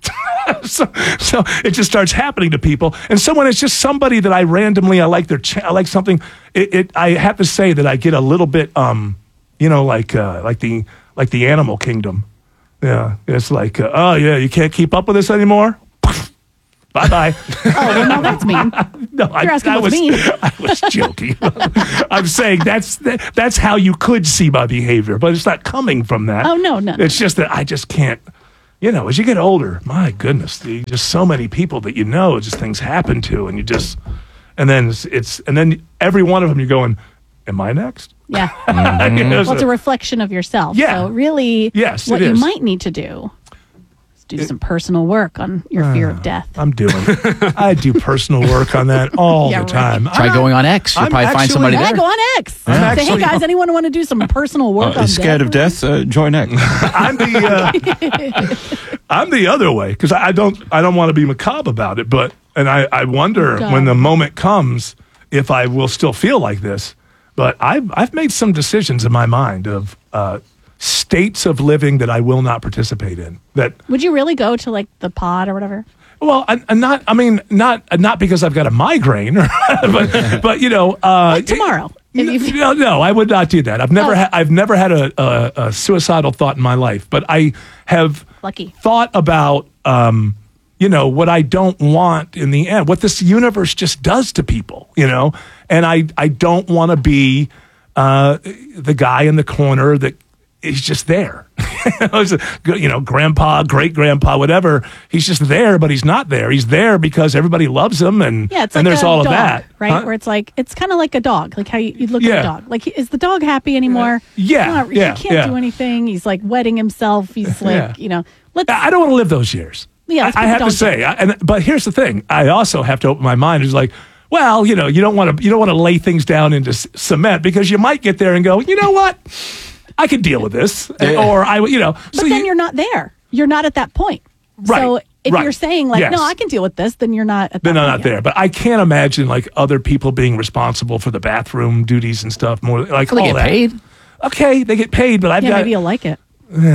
Speaker 27: so, so it just starts happening to people. And someone is just somebody that I randomly, I like their, ch- I like something. It, it, I have to say that I get a little bit, um, you know, like uh, like the like the animal kingdom. Yeah, it's like, uh, oh yeah, you can't keep up with this anymore. Bye bye.
Speaker 4: Oh, no, that's mean.
Speaker 27: No,
Speaker 4: You're asking
Speaker 27: I, I
Speaker 4: what's
Speaker 27: was,
Speaker 4: mean.
Speaker 27: I was joking. I'm saying that's that's how you could see my behavior, but it's not coming from that.
Speaker 4: Oh, no, no, no.
Speaker 27: It's just that I just can't. You know, as you get older, my goodness, the, just so many people that you know, just things happen to, and you just, and then it's, it's and then every one of them, you're going, am I next?
Speaker 4: Yeah.
Speaker 27: You know,
Speaker 4: Well,
Speaker 27: so-
Speaker 4: it's a reflection of yourself.
Speaker 27: Yeah.
Speaker 4: So really,
Speaker 27: Yes,
Speaker 4: what
Speaker 27: it
Speaker 4: you
Speaker 27: is.
Speaker 4: might need to do is do some personal work on your fear of death.
Speaker 27: I'm doing. I do personal work on that all
Speaker 4: Yeah,
Speaker 27: the
Speaker 4: right.
Speaker 27: time.
Speaker 6: Try
Speaker 27: I'm
Speaker 6: going
Speaker 27: not-
Speaker 6: on X. You'll
Speaker 27: I'm
Speaker 6: probably find
Speaker 27: actually-
Speaker 6: somebody
Speaker 4: Yeah,
Speaker 6: there.
Speaker 4: go on X.
Speaker 27: I'm
Speaker 4: Say, hey
Speaker 27: actually-
Speaker 4: guys, anyone want to do some personal work
Speaker 28: Uh,
Speaker 4: on
Speaker 28: scared
Speaker 4: death?
Speaker 28: of death? Uh, join X.
Speaker 27: I'm the uh, I'm the other way because I, I don't I don't want to be macabre about it, but and I, I wonder
Speaker 4: God.
Speaker 27: when the moment comes if I will still feel like this. But I've I've made some decisions in my mind of uh, states of living that I will not participate in. That
Speaker 4: Would you really go to like the pod or whatever?
Speaker 27: well, I, I not I mean not not because I've got a migraine, but but you know uh,
Speaker 4: Like tomorrow. If you-
Speaker 27: no, no, I would not do that. I've never,
Speaker 4: Oh.
Speaker 27: ha- I've never had a, a, a suicidal thought in my life, but I have
Speaker 4: Lucky.
Speaker 27: thought about, um, you know, what I don't want in the end, what this universe just does to people, you know, and I, I don't want to be uh, the guy in the corner that is just there. You know, grandpa, great grandpa, whatever. He's just there, but he's not there. He's there because everybody loves him, and
Speaker 4: Yeah, it's
Speaker 27: and
Speaker 4: like
Speaker 27: there's
Speaker 4: a
Speaker 27: all
Speaker 4: dog,
Speaker 27: of that,
Speaker 4: right?
Speaker 27: Huh?
Speaker 4: Where it's like it's kind of like a dog, like how you, you look
Speaker 27: Yeah.
Speaker 4: at a dog. Like, is the dog happy anymore?
Speaker 27: Yeah,
Speaker 4: Not-
Speaker 27: yeah,
Speaker 4: he can't
Speaker 27: yeah.
Speaker 4: do anything. He's like wetting himself. He's like,
Speaker 27: Yeah.
Speaker 4: you know, let's.
Speaker 27: I don't want to live those years.
Speaker 4: Yeah, let's
Speaker 27: I, I
Speaker 4: put the
Speaker 27: have to
Speaker 4: dog
Speaker 27: say, I, and but here's the thing: I also have to open my mind. It's like, well, you know, you don't want to, you don't want to lay things down into c- cement because you might get there and go, you know what, I can deal with this, and- or I, you know,
Speaker 4: But
Speaker 27: so
Speaker 4: then
Speaker 27: you,
Speaker 4: you're not there. You're not at that point.
Speaker 27: Right,
Speaker 4: So if
Speaker 27: right.
Speaker 4: you're saying like,
Speaker 27: Yes.
Speaker 4: no, I can deal with this, then you're not at that
Speaker 27: then
Speaker 4: point
Speaker 27: I'm not
Speaker 4: yet.
Speaker 27: there. But I can't imagine like other people being responsible for the bathroom duties and stuff. More like
Speaker 6: Well, they
Speaker 27: all
Speaker 6: get
Speaker 27: that.
Speaker 6: paid.
Speaker 27: Okay, they get paid, but I've
Speaker 4: Yeah,
Speaker 27: got.
Speaker 4: maybe you'll like it.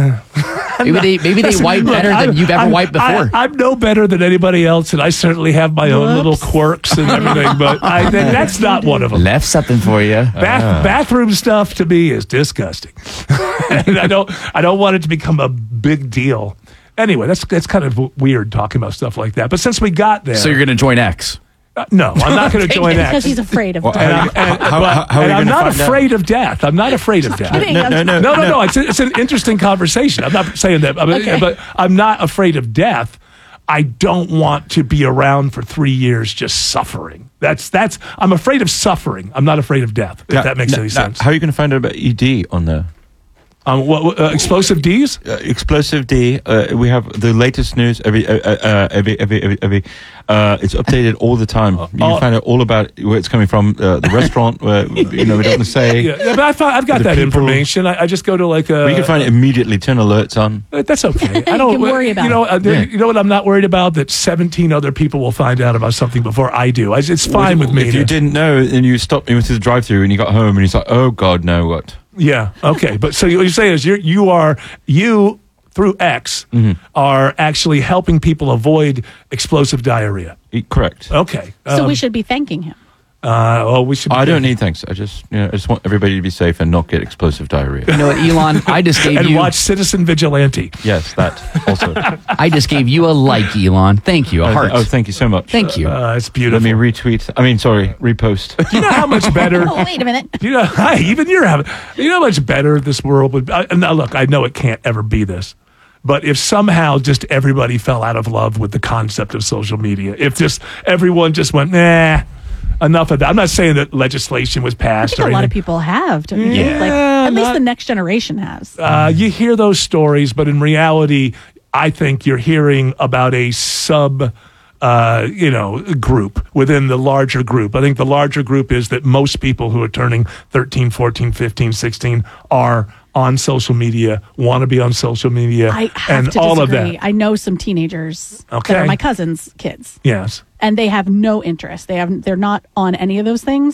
Speaker 6: Maybe they maybe they
Speaker 27: Listen,
Speaker 6: wipe
Speaker 27: look,
Speaker 6: better
Speaker 27: I'm-
Speaker 6: than you've ever
Speaker 27: I'm-
Speaker 6: wiped before.
Speaker 27: I, am no better than anybody else, and I certainly have my own little
Speaker 4: Whoops.
Speaker 27: quirks and everything. But I, that- that's not one of them.
Speaker 8: Left something for you.
Speaker 27: Bath, Bathroom stuff to me is disgusting, and I don't I don't want it to become a big deal. Anyway, that's that's kind of w- weird talking about stuff like that. But since we got there,
Speaker 6: So you're going to join X.
Speaker 27: uh, no, I'm not going to join that.
Speaker 4: Because he's afraid of
Speaker 28: Well,
Speaker 4: death.
Speaker 27: And, I'm, and,
Speaker 28: How-
Speaker 27: but-
Speaker 28: how- how are
Speaker 27: and
Speaker 28: you
Speaker 27: I'm
Speaker 28: gonna
Speaker 27: not
Speaker 28: find out?
Speaker 27: afraid of death. I'm not afraid of death.
Speaker 4: kidding.
Speaker 28: No, no, no,
Speaker 27: No, no, no. It's, it's an interesting conversation. I'm not saying that, I mean,
Speaker 4: Okay.
Speaker 27: but I'm not afraid of death. I don't want to be around for three years just suffering. That's that's. I'm afraid of suffering. I'm not afraid of death. If
Speaker 28: Now-
Speaker 27: that makes
Speaker 28: now-
Speaker 27: any
Speaker 28: now,
Speaker 27: sense.
Speaker 28: How are you going to find out about E D on there?
Speaker 27: Um, what, what, uh, explosive D's?
Speaker 28: Uh, explosive D. Uh, we have the latest news every uh, uh, uh, every every every. every uh, it's updated all the time. You can
Speaker 27: uh,
Speaker 28: find out all about where it's coming from. Uh, the restaurant, where you know we don't want to say.
Speaker 27: Yeah, yeah, but I found, I've got
Speaker 28: The
Speaker 27: that
Speaker 28: people-
Speaker 27: information. I, I just go to like a.
Speaker 28: But you can find it immediately. Turn alerts on.
Speaker 27: Uh, That's okay. I don't
Speaker 4: can worry about
Speaker 27: you know.
Speaker 4: it.
Speaker 27: Uh, there-
Speaker 28: Yeah.
Speaker 27: You know what? I'm not worried about that. seventeen other people will find out about something before I do. I, it's fine with me.
Speaker 28: If you
Speaker 27: to-
Speaker 28: didn't know and you stopped me to the drive-through and you got home and you're like, oh God, no, what?
Speaker 27: Yeah. Okay. But so what you're saying is you're, you are you through X
Speaker 28: Mm-hmm.
Speaker 27: are actually helping people avoid explosive diarrhea.
Speaker 28: E- Correct.
Speaker 27: Okay.
Speaker 4: So
Speaker 27: Um,
Speaker 4: we should be thanking him.
Speaker 27: Uh, well, we should.
Speaker 28: I don't need thanks. I just, you know, I just want everybody to be safe and not get explosive diarrhea.
Speaker 6: You know what, Elon? I just gave
Speaker 27: and
Speaker 6: you.
Speaker 27: watch Citizen Vigilante.
Speaker 28: Yes, that also.
Speaker 6: I just gave you a like, Elon. Thank you. A
Speaker 28: Oh,
Speaker 6: heart.
Speaker 28: th- oh, thank you so much.
Speaker 6: Thank you.
Speaker 27: Uh, it's
Speaker 28: Let
Speaker 27: beautiful.
Speaker 28: me retweet. I mean, sorry, repost.
Speaker 27: Do you know how much better?
Speaker 4: Oh, wait a minute.
Speaker 27: You know, hi, even you're having. You know how much better this world would. Uh, now, look, I know it can't ever be this, but if somehow just everybody fell out of love with the concept of social media, if just everyone just went, nah, enough of that. I'm not saying that legislation was
Speaker 4: I
Speaker 27: passed
Speaker 4: think
Speaker 27: or
Speaker 4: a lot of
Speaker 27: anything.
Speaker 4: people have. Don't you?
Speaker 27: Yeah,
Speaker 4: Like, at least
Speaker 27: not-
Speaker 4: the next generation has.
Speaker 27: Uh, you hear those stories, but in reality, I think you're hearing about a sub. Uh, you know, group within the larger group. I think the larger group is that most people who are turning thirteen, fourteen, fifteen, sixteen are on social media, want to be on social media,
Speaker 4: I have
Speaker 27: and
Speaker 4: to
Speaker 27: all
Speaker 4: disagree.
Speaker 27: of that.
Speaker 4: I know some teenagers
Speaker 27: Okay.
Speaker 4: that are my cousin's kids,
Speaker 27: Yes.
Speaker 4: and they have no interest. They have they're not on any of those things.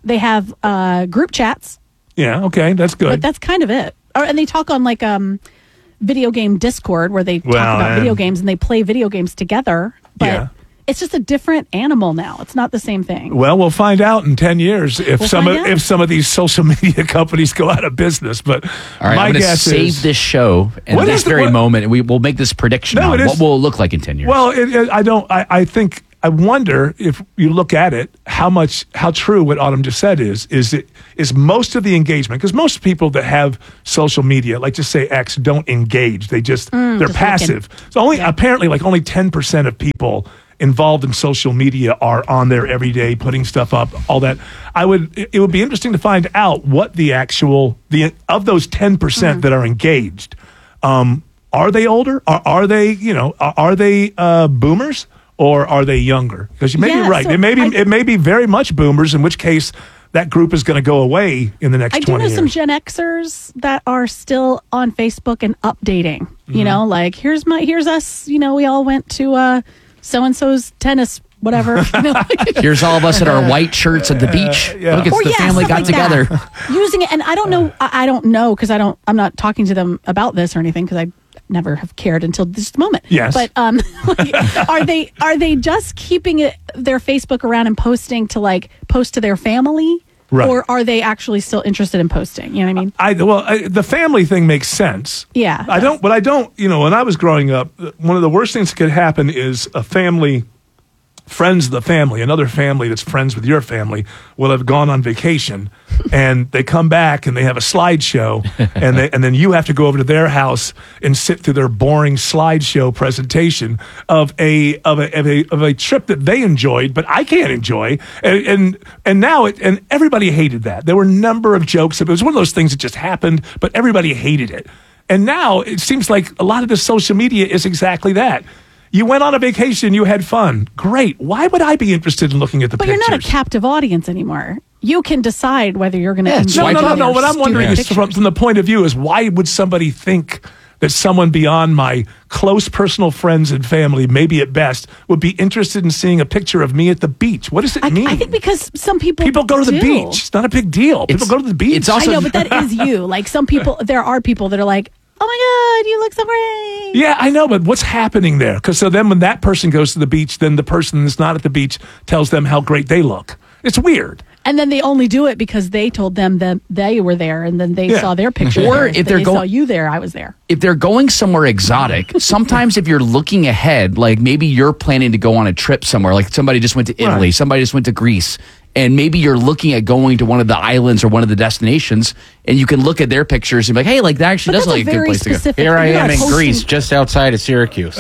Speaker 4: They have uh, group chats,
Speaker 27: Yeah, okay, that's good.
Speaker 4: but that's kind of it. Or, and they talk on like um, video game Discord where they
Speaker 27: Well,
Speaker 4: talk about
Speaker 27: and-
Speaker 4: video games and they play video games together. But
Speaker 27: Yeah.
Speaker 4: it's just a different animal now. It's not the same thing.
Speaker 27: Well, we'll find out in ten years if
Speaker 4: We'll
Speaker 27: some of,
Speaker 4: find out.
Speaker 27: if some of these social media companies go out of business. But
Speaker 6: All right,
Speaker 27: my
Speaker 6: I'm going to
Speaker 27: guess
Speaker 6: save
Speaker 27: is
Speaker 6: this show and
Speaker 27: What
Speaker 6: this
Speaker 27: is the-
Speaker 6: very
Speaker 27: what-
Speaker 6: moment, and we will make this prediction
Speaker 27: No,
Speaker 6: on
Speaker 27: it is-
Speaker 6: what will it look like in ten years.
Speaker 27: Well, it, it, I don't. I, I think. I wonder if you look at it, how much, how true what Autumn just said is. Is it is most of the engagement? Because most people that have social media, like just say X, don't engage. They just
Speaker 9: Mm,
Speaker 27: they're
Speaker 9: just
Speaker 27: passive. So only apparently, like only ten percent of people involved in social media are on there every day, putting stuff up, all that. I would. It it would be interesting to find out what the actual the of those ten percent that are engaged. Um, are they older? Are, are they you know are, are they uh, boomers? Or are they younger? Because you may
Speaker 4: Yeah,
Speaker 27: be right.
Speaker 4: so
Speaker 27: it may be
Speaker 4: I-
Speaker 27: it may be very much boomers, in which case that group is going to go away in the next
Speaker 4: I do
Speaker 27: twenty
Speaker 4: know
Speaker 27: years.
Speaker 4: some Gen Xers that are still on Facebook and updating.
Speaker 27: Mm-hmm.
Speaker 4: You know, like here's my here's us. You know, we all went to uh, so and so's tennis whatever. You know, like-
Speaker 6: Here's all of us at our white shirts at the beach.
Speaker 27: yeah.
Speaker 6: Look, it's
Speaker 4: Or
Speaker 6: the
Speaker 4: yeah,
Speaker 6: family
Speaker 4: stuff
Speaker 6: got
Speaker 4: like
Speaker 6: together.
Speaker 4: that. Using it, and I don't know. I, I don't know because I don't. I'm not talking to them about this or anything because I never have cared until this moment.
Speaker 27: Yes.
Speaker 4: But um, like, are they are they just keeping it their Facebook around and posting to like post to their family,
Speaker 27: Right.
Speaker 4: or are they actually still interested in posting? You know what I mean?
Speaker 27: I well, I, the family thing makes sense.
Speaker 4: Yeah.
Speaker 27: I don't, but I don't. You know, when I was growing up, one of the worst things that could happen is a family, friends of the family, another family that's friends with your family, will have gone on vacation, and they come back and they have a slideshow, and they and then you have to go over to their house and sit through their boring slideshow presentation of a of a of a, of a trip that they enjoyed, but I can't enjoy, and and, and now it and everybody hated that. There were a number of jokes. It was one of those things that just happened, but everybody hated it. And now it seems like a lot of the social media is exactly that. You went on a vacation, you had fun. Great. Why would I be interested in looking at the
Speaker 4: But
Speaker 27: pictures?
Speaker 4: you're not a captive audience anymore. You can decide whether you're going to.
Speaker 27: Yeah, no, no, no, no. What I'm wondering is from, from the point of view is why would somebody think that someone beyond my close personal friends and family, maybe at best, would be interested in seeing a picture of me at the beach? What does it mean?
Speaker 4: I think because some people
Speaker 27: People go to the
Speaker 4: do.
Speaker 27: beach. It's not a big deal. People go to the beach.
Speaker 4: I know, but that is you. Like some people, there are people that are like, "Oh my God, you look so great."
Speaker 27: Yeah, I know, but what's happening there? Because so then when that person goes to the beach, then the person that's not at the beach tells them how great they look. It's weird.
Speaker 4: And then they only do it because they told them that they were there, and then they
Speaker 6: Yeah.
Speaker 4: saw their picture.
Speaker 6: Or
Speaker 4: there,
Speaker 6: if
Speaker 4: that
Speaker 6: they're
Speaker 4: they
Speaker 6: go-
Speaker 4: saw you there, I was there.
Speaker 6: If they're going somewhere exotic, sometimes if you're looking ahead, like maybe you're planning to go on a trip somewhere, like somebody just went to Italy,
Speaker 27: Right.
Speaker 6: somebody just went to Greece, and maybe you're looking at going to one of the islands or one of the destinations, and you can look at their pictures and be like, hey, like that actually
Speaker 4: But
Speaker 6: does
Speaker 4: that's
Speaker 6: look
Speaker 4: a
Speaker 6: like a good
Speaker 4: very
Speaker 6: place to go.
Speaker 4: specific-
Speaker 8: Here I
Speaker 4: You're
Speaker 8: am
Speaker 4: not
Speaker 8: in
Speaker 4: posting-
Speaker 8: Greece, just outside of Syracuse.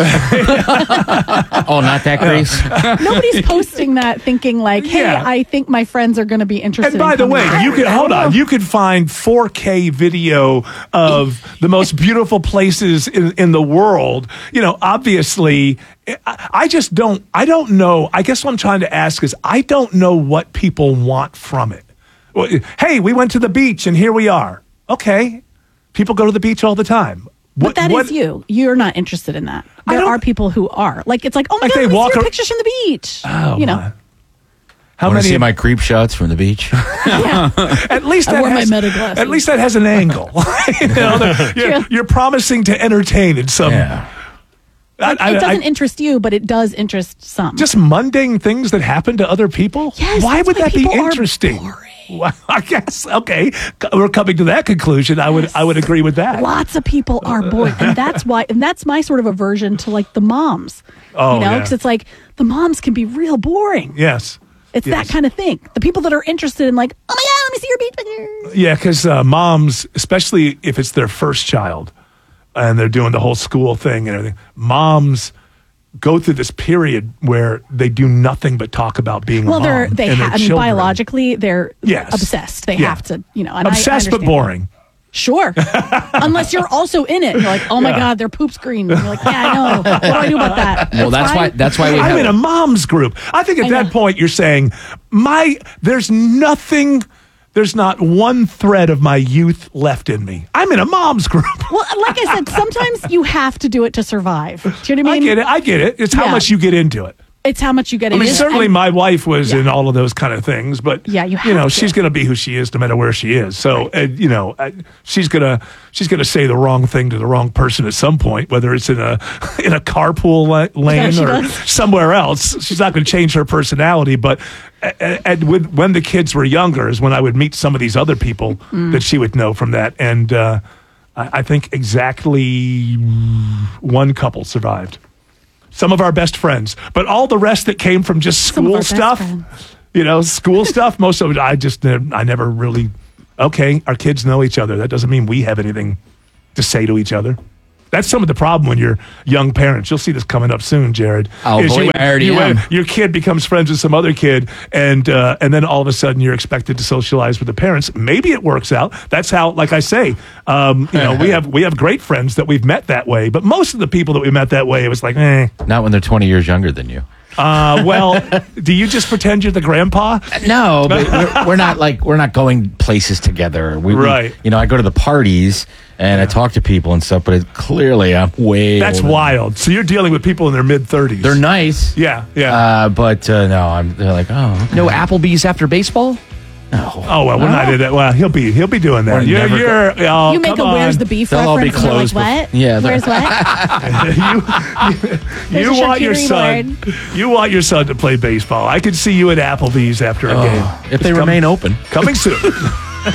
Speaker 8: Oh, not that Greece?
Speaker 4: Nobody's posting that thinking like, "Hey,
Speaker 27: Yeah.
Speaker 4: I think my friends are going to be interested."
Speaker 27: And by
Speaker 4: in
Speaker 27: the
Speaker 4: coming
Speaker 27: way,
Speaker 4: here."
Speaker 27: you can hold on. You can find four K video of the most beautiful places in, in the world. You know, obviously, I, I just don't. I don't know. I guess what I'm trying to ask is, I don't know what people want from it. Well, hey, we went to the beach and here we are. Okay, people go to the beach all the time.
Speaker 4: But that is you. You're not interested in that. There are people who are. Like it's like, "Oh my
Speaker 27: Like
Speaker 4: God,
Speaker 27: they
Speaker 4: let me
Speaker 27: walk
Speaker 4: see your
Speaker 27: ar-
Speaker 4: pictures from the beach."
Speaker 27: Oh,
Speaker 4: you know.
Speaker 27: my. How
Speaker 8: Want to
Speaker 27: many?
Speaker 8: see my creep shots from the beach?
Speaker 27: At least
Speaker 4: I
Speaker 27: that
Speaker 4: wore my
Speaker 27: has,
Speaker 4: meta glasses.
Speaker 27: At least that has an angle. You know, that you're, you're promising to entertain in some. I-
Speaker 4: Like,
Speaker 27: I-
Speaker 4: it doesn't
Speaker 27: I-
Speaker 4: interest you, but it does interest some.
Speaker 27: just mundane things that happen to other people.
Speaker 4: Yes,
Speaker 27: why
Speaker 4: that's
Speaker 27: would
Speaker 4: why
Speaker 27: that be
Speaker 4: people are
Speaker 27: interesting? Well, I guess okay. We're coming to that conclusion. I would I would agree with that.
Speaker 4: Lots of people are bored, and that's why. And that's my sort of aversion to like the moms.
Speaker 27: Oh,
Speaker 4: you know,
Speaker 27: yeah.
Speaker 4: because it's like the moms can be real boring.
Speaker 27: Yes.
Speaker 4: It's
Speaker 27: Yes.
Speaker 4: that kind of thing. The people that are interested in like, "Oh my God, let me see your beach pictures."
Speaker 27: Yeah, because uh, moms, especially if it's their first child, and they're doing the whole school thing and everything, moms go through this period where they do nothing but talk about being
Speaker 4: Well,
Speaker 27: a
Speaker 4: they're
Speaker 27: mom
Speaker 4: they.
Speaker 27: and
Speaker 4: Ha-
Speaker 27: their
Speaker 4: I mean,
Speaker 27: children.
Speaker 4: biologically, they're
Speaker 27: Yes.
Speaker 4: obsessed. They
Speaker 27: Yeah.
Speaker 4: have to, you know, and I- I
Speaker 27: Obsessed but
Speaker 4: understand.
Speaker 27: boring.
Speaker 4: Sure, unless you're also in it. You're like, "Oh my
Speaker 27: Yeah.
Speaker 4: God, their poop's green." And you're like, "Yeah, I know. What do I do about that?"
Speaker 6: Well, that's why-
Speaker 4: fine.
Speaker 6: that's why we
Speaker 27: I'm
Speaker 6: have-
Speaker 27: in a mom's group. I think at
Speaker 4: I
Speaker 27: that
Speaker 4: know.
Speaker 27: point you're saying my there's nothing, there's not one thread of my youth left in me. I'm in a mom's group.
Speaker 4: Well, like I said, sometimes you have to do it to survive. Do you know what I
Speaker 27: I
Speaker 4: mean?
Speaker 27: get it. I get it. It's how
Speaker 4: Yeah.
Speaker 27: much you get into it.
Speaker 4: It's how much you get
Speaker 27: I
Speaker 4: into
Speaker 27: mean,
Speaker 4: it.
Speaker 27: certainly
Speaker 4: And-
Speaker 27: my wife was in all of those kind of things, but
Speaker 4: Yeah, you
Speaker 27: you
Speaker 4: have
Speaker 27: know,
Speaker 4: to.
Speaker 27: she's going to be who she is no matter where she is. So, uh, you know, uh, she's going to she's going to say the wrong thing to the wrong person at some point, whether it's in a in a carpool la- lane
Speaker 4: she
Speaker 27: or
Speaker 4: does.
Speaker 27: somewhere else. She's not going to change her personality, but uh, and with, when the kids were younger is when I would meet some of these other people
Speaker 4: Mm.
Speaker 27: that she would know from that, and uh, I, I think exactly one couple survived. Some of our best friends, but all the rest that came from just
Speaker 4: Some of our
Speaker 27: school
Speaker 4: best
Speaker 27: stuff,
Speaker 4: friends.
Speaker 27: you know, school stuff, most of it, I just, uh, I never really, okay, our kids know each other. That doesn't mean we have anything to say to each other. That's some of the problem when you're young parents. You'll see this coming up soon, Jared.
Speaker 6: Oh,
Speaker 27: is
Speaker 6: believe
Speaker 27: you,
Speaker 6: me, I already
Speaker 27: you,
Speaker 6: am.
Speaker 27: Your kid becomes friends with some other kid, and uh, and then all of a sudden you're expected to socialize with the parents. Maybe it works out. That's how, like I say, um, you know, we have we have great friends that we've met that way. But most of the people that we met that way, it was like, eh.
Speaker 8: Not when they're twenty years younger than you.
Speaker 27: Uh, well, do you just pretend you're the grandpa?
Speaker 8: No, but we're, we're not like we're not going places together. We, we-
Speaker 27: Right.
Speaker 8: you know, I go to the parties and I talk to people and stuff, but it, clearly I'm way.
Speaker 27: That's
Speaker 8: older.
Speaker 27: wild. So you're dealing with people in their mid thirties.
Speaker 8: They're nice.
Speaker 27: Yeah, yeah.
Speaker 8: Uh, but uh, no, I'm. They're like, oh, okay.
Speaker 6: No Applebee's after baseball?
Speaker 8: No.
Speaker 27: Oh well, we're not in that. Well, he'll be he'll be doing that.
Speaker 8: We're
Speaker 27: You're,
Speaker 8: never
Speaker 27: you're oh,
Speaker 4: you make
Speaker 27: come
Speaker 4: a where's
Speaker 27: on.
Speaker 4: the beef
Speaker 8: They'll all be
Speaker 4: reference and you're like,
Speaker 8: closed
Speaker 4: what?
Speaker 8: before- yeah, they're-
Speaker 4: Where's what?
Speaker 27: you
Speaker 4: There's a
Speaker 27: want your
Speaker 4: charcuterie
Speaker 27: son. You want your son to play baseball. I could see you at Applebee's after a
Speaker 8: Oh,
Speaker 27: game.
Speaker 8: if they
Speaker 27: It's
Speaker 8: remain open.
Speaker 27: Coming soon.